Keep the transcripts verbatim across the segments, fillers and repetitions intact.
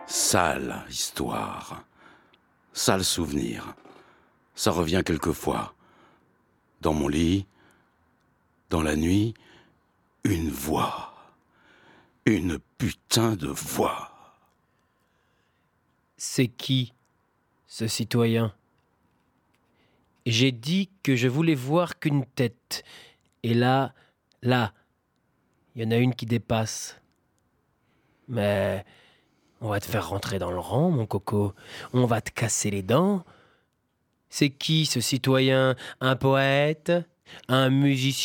Sale histoire, sale souvenir. Ça revient quelquefois. Dans mon lit, dans la nuit, une voix. Une putain de voix. C'est qui, ce citoyen ? J'ai dit que je voulais voir qu'une tête. Et là, là, il y en a une qui dépasse. Mais on va te faire rentrer dans le rang, mon coco. On va te casser les dents. C'est qui, ce citoyen ? Un poète ? Un musicien ?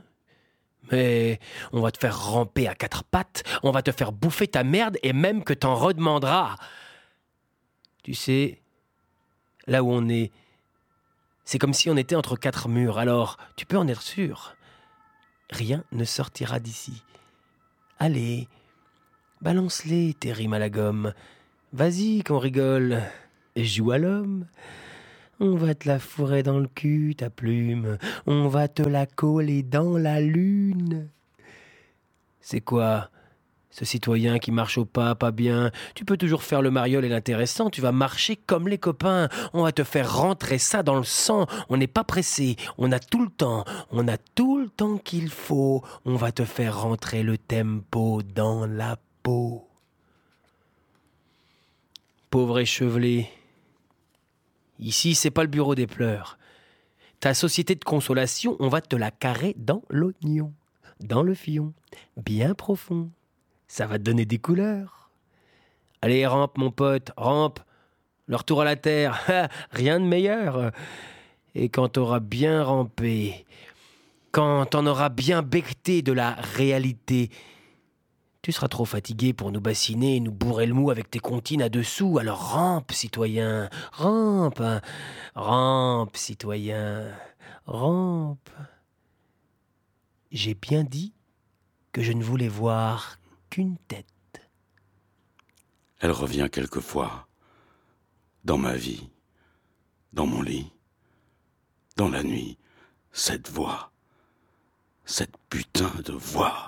Mais on va te faire ramper à quatre pattes, on va te faire bouffer ta merde et même que t'en redemanderas. Tu sais, là où on est, c'est comme si on était entre quatre murs, alors tu peux en être sûr. Rien ne sortira d'ici. Allez, balance-les tes rimes à la gomme. Vas-y qu'on rigole, joue à l'homme. On va te la fourrer dans le cul, ta plume. On va te la coller dans la lune. C'est quoi, ce citoyen qui marche au pas, pas bien ? Tu peux toujours faire le mariole et l'intéressant, tu vas marcher comme les copains. On va te faire rentrer ça dans le sang. On n'est pas pressé, on a tout le temps. On a tout le temps qu'il faut. On va te faire rentrer le tempo dans la peau. Pauvre échevelé. Ici, c'est pas le bureau des pleurs. Ta société de consolation, on va te la carrer dans l'oignon, dans le fion, bien profond. Ça va te donner des couleurs. Allez, rampe, mon pote, rampe. Le retour à la terre, rien de meilleur. Et quand t'auras bien rampé, quand t'en auras bien becqueté de la réalité, tu seras trop fatigué pour nous bassiner et nous bourrer le mou avec tes comptines à dessous. Alors rampe, citoyen, rampe, rampe, citoyen, rampe. J'ai bien dit que je ne voulais voir qu'une tête. Elle revient quelquefois. Dans ma vie, dans mon lit, dans la nuit, cette voix, cette putain de voix.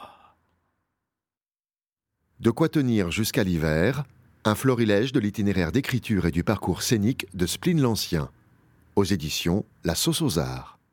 De quoi tenir jusqu'à l'hiver, un florilège de l'itinéraire d'écriture et du parcours scénique de Spline l'Ancien, aux éditions La Sauce aux Arts.